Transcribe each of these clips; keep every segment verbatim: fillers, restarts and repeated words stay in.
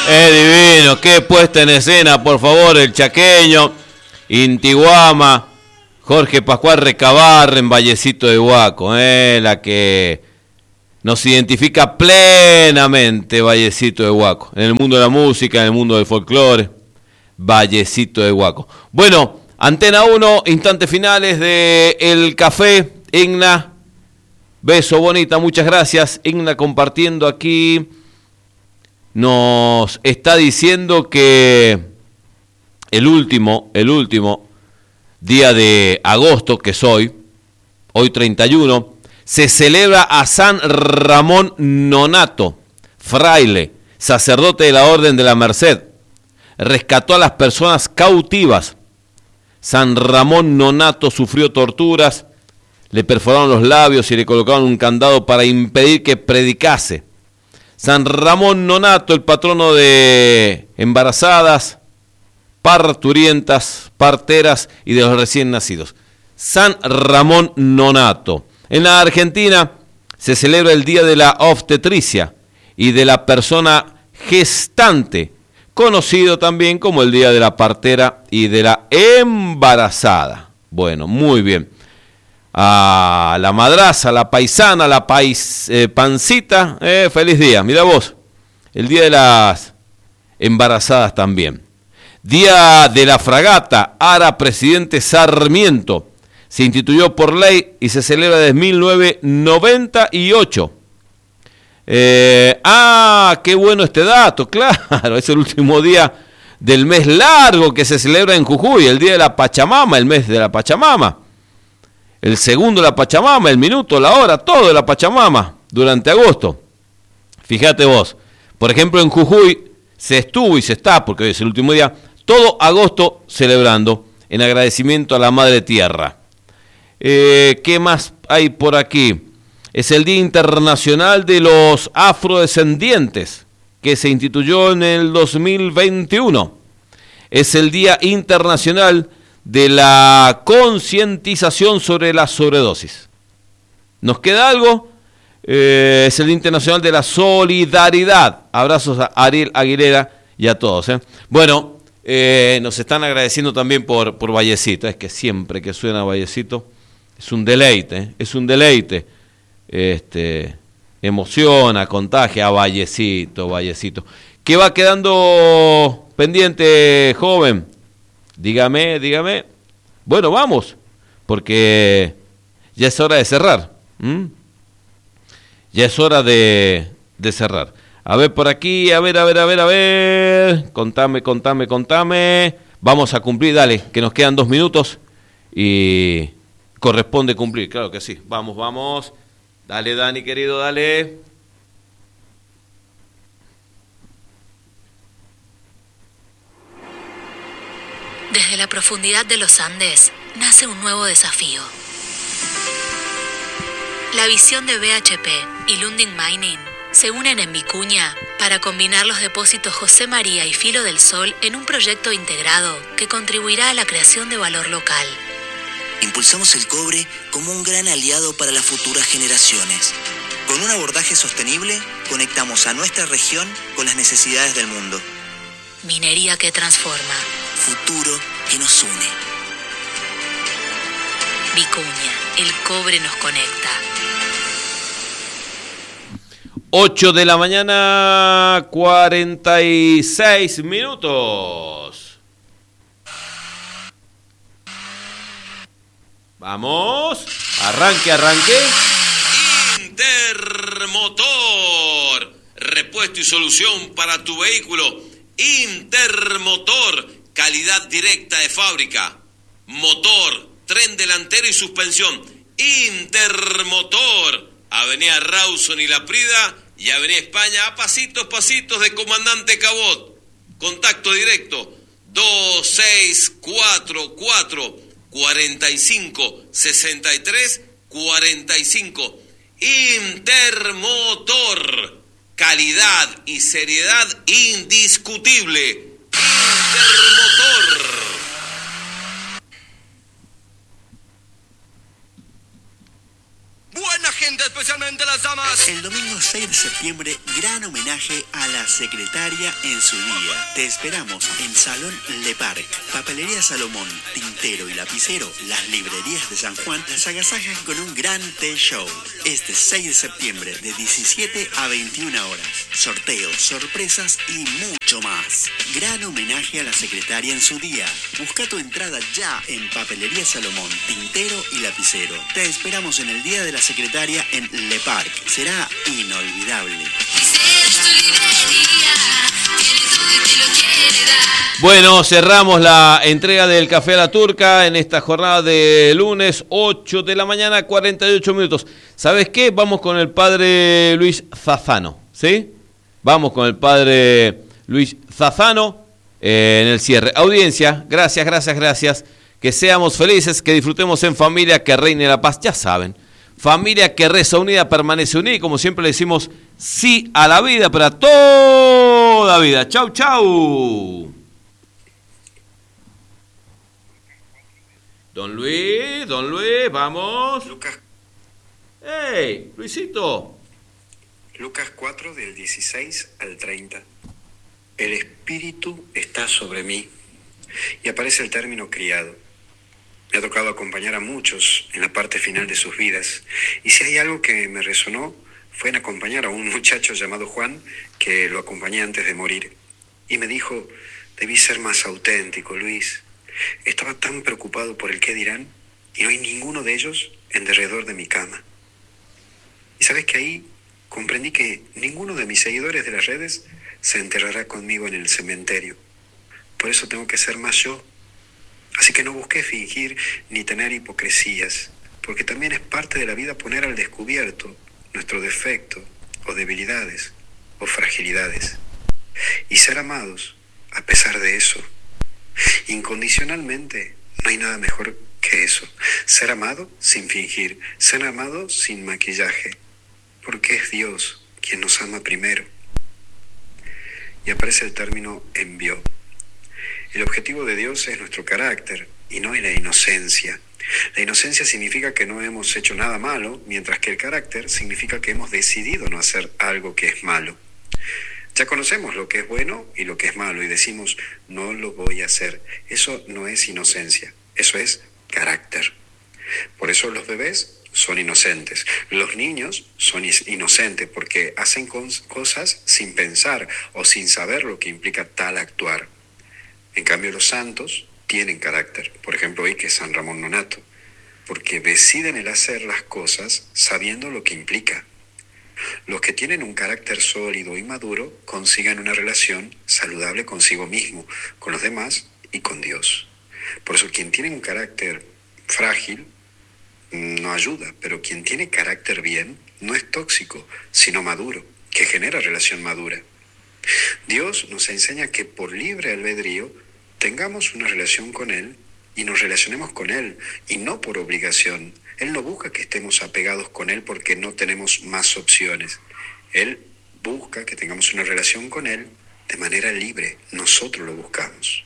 Es divino, qué puesta en escena, por favor, el chaqueño, Intiguama, Jorge Pascual Recabarre en Vallecito de Huaco, eh, la que nos identifica plenamente Vallecito de Huaco, en el mundo de la música, en el mundo del folclore, Vallecito de Huaco. Bueno, Antena uno, instantes finales de El Café, Igna, beso bonita, muchas gracias, Igna compartiendo aquí. Nos está diciendo que el último, el último día de agosto, que es hoy, hoy treinta y uno, se celebra a San Ramón Nonato, fraile, sacerdote de la Orden de la Merced. Rescató a las personas cautivas. San Ramón Nonato sufrió torturas, le perforaron los labios y le colocaron un candado para impedir que predicase. San Ramón Nonato, el patrono de embarazadas, parturientas, parteras y de los recién nacidos. San Ramón Nonato. En la Argentina se celebra el Día de la Obstetricia y de la persona gestante, conocido también como el Día de la Partera y de la Embarazada. Bueno, muy bien. A la madraza, la paisana, la pais, eh, pancita, eh, feliz día. Mira vos, el Día de las Embarazadas también. Día de la Fragata, Ara Presidente Sarmiento. Se instituyó por ley y se celebra desde mil novecientos noventa y ocho. Eh, ah, qué bueno este dato, claro, es el último día del mes largo que se celebra en Jujuy, el Día de la Pachamama, el mes de la Pachamama. El segundo de la Pachamama, el minuto, la hora, todo de la Pachamama durante agosto. Fíjate vos, por ejemplo en Jujuy se estuvo y se está, porque hoy es el último día, todo agosto celebrando en agradecimiento a la Madre Tierra. Eh, ¿Qué más hay por aquí? Es el Día Internacional de los Afrodescendientes, que se instituyó en el dos mil veintiuno. Es el Día Internacional de la concientización sobre la sobredosis. ¿Nos queda algo? Eh, es el Día Internacional de la Solidaridad. Abrazos a Ariel Aguilera y a todos. ¿eh? Bueno, eh, nos están agradeciendo también por, por Vallecito. Es que siempre que suena Vallecito es un deleite, ¿eh? es un deleite. Este, emociona, contagia a Vallecito, Vallecito. ¿Qué va quedando pendiente, joven? Dígame, dígame. Bueno, vamos, porque ya es hora de cerrar. ¿Mm? Ya es hora de, de cerrar. A ver por aquí, a ver, a ver, a ver, a ver. Contame, contame, contame. Vamos a cumplir, dale, que nos quedan dos minutos y corresponde cumplir, claro que sí. Vamos, vamos. Dale, Dani, querido, dale. Desde la profundidad de los Andes nace un nuevo desafío. La visión de B H P y Lundin Mining se unen en Vicuña para combinar los depósitos José María y Filo del Sol en un proyecto integrado que contribuirá a la creación de valor local. Impulsamos el cobre como un gran aliado para las futuras generaciones. Con un abordaje sostenible, conectamos a nuestra región con las necesidades del mundo. Minería que transforma. Futuro que nos une. Vicuña, el cobre nos conecta. ocho de la mañana, cuarenta y seis minutos. Vamos, arranque, arranque. Intermotor, repuesto y solución para tu vehículo. Intermotor, calidad directa de fábrica. Motor, tren delantero y suspensión. Intermotor, Avenida Rawson y La Prida y Avenida España a pasitos, pasitos de Comandante Cabot. Contacto directo dos seis cuatro cuatro, cuatro cinco, seis tres cuatro cinco. Intermotor, calidad y seriedad indiscutible. Intermotor. Buena gente, especialmente las damas. El domingo seis de septiembre, gran homenaje a la secretaria en su día. Te esperamos en Salón Le Parc. Papelería Salomón, tintero y lapicero, las librerías de San Juan las agasajan con un gran té show. Este seis de septiembre, de diecisiete a veintiuna horas. Sorteos, sorpresas y mucho más. Gran homenaje a la secretaria en su día. Busca tu entrada ya en Papelería Salomón, tintero y lapicero. Te esperamos en el Día de la Secretaria en Le Parc. Será inolvidable. Bueno, cerramos la entrega del Café a la Turca en esta jornada de lunes, ocho de la mañana, cuarenta y ocho minutos. ¿Sabes qué? Vamos con el padre Luis Zazano, ¿sí? Vamos con el padre Luis Zazano eh, en el cierre. Audiencia, gracias, gracias, gracias. Que seamos felices, que disfrutemos en familia, que reine la paz, ya saben. Familia que reza unida permanece unida y como siempre le decimos sí a la vida, para toda vida. Chau, chau. Don Luis, don Luis, vamos. Lucas. ¡Hey, Luisito! Lucas cuatro, del dieciséis al treinta. El Espíritu está sobre mí. Y aparece el término criado. Me ha tocado acompañar a muchos en la parte final de sus vidas. Y si hay algo que me resonó, fue en acompañar a un muchacho llamado Juan, que lo acompañé antes de morir. Y me dijo, debí ser más auténtico, Luis. Estaba tan preocupado por el qué dirán, y no hay ninguno de ellos en derredor de mi cama. Y sabes que ahí comprendí que ninguno de mis seguidores de las redes se enterrará conmigo en el cementerio. Por eso tengo que ser más yo. Así que no busqué fingir ni tener hipocresías, porque también es parte de la vida poner al descubierto nuestros defectos o debilidades o fragilidades. Y ser amados a pesar de eso. Incondicionalmente no hay nada mejor que eso. Ser amado sin fingir, ser amado sin maquillaje, porque es Dios quien nos ama primero. Y aparece el término envió. El objetivo de Dios es nuestro carácter y no la inocencia. La inocencia significa que no hemos hecho nada malo, mientras que el carácter significa que hemos decidido no hacer algo que es malo. Ya conocemos lo que es bueno y lo que es malo y decimos, no lo voy a hacer. Eso no es inocencia, eso es carácter. Por eso los bebés son inocentes. Los niños son inocentes porque hacen cosas sin pensar o sin saber lo que implica tal actuar. En cambio, los santos tienen carácter. Por ejemplo, hoy que es San Ramón Nonnato, porque deciden el hacer las cosas sabiendo lo que implica. Los que tienen un carácter sólido y maduro consiguen una relación saludable consigo mismo, con los demás y con Dios. Por eso quien tiene un carácter frágil no ayuda, pero quien tiene carácter bien no es tóxico, sino maduro, que genera relación madura. Dios nos enseña que por libre albedrío tengamos una relación con Él y nos relacionemos con Él, y no por obligación. Él no busca que estemos apegados con Él porque no tenemos más opciones. Él busca que tengamos una relación con Él de manera libre. Nosotros lo buscamos.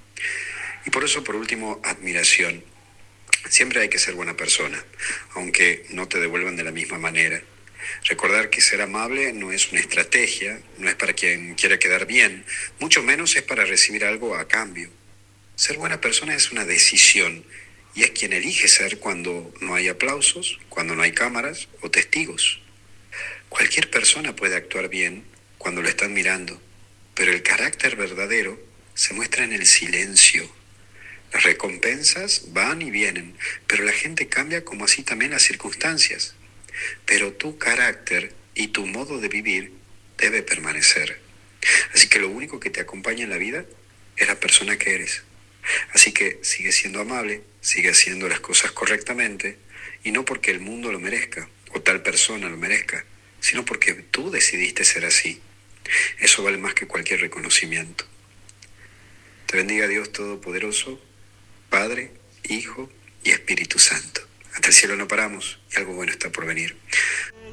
Y por eso, por último, admiración. Siempre hay que ser buena persona, aunque no te devuelvan de la misma manera. Recordar que ser amable no es una estrategia, no es para quien quiera quedar bien, mucho menos es para recibir algo a cambio. Ser buena persona es una decisión y es quien elige ser cuando no hay aplausos, cuando no hay cámaras o testigos. Cualquier persona puede actuar bien cuando lo están mirando, pero el carácter verdadero se muestra en el silencio. Las recompensas van y vienen, pero la gente cambia como así también las circunstancias. Pero tu carácter y tu modo de vivir debe permanecer. Así que lo único que te acompaña en la vida es la persona que eres. Así que sigue siendo amable, sigue haciendo las cosas correctamente, y no porque el mundo lo merezca o tal persona lo merezca, sino porque tú decidiste ser así. Eso vale más que cualquier reconocimiento. Te bendiga Dios Todopoderoso, Padre, Hijo y Espíritu Santo. Hasta el cielo no paramos y algo bueno está por venir.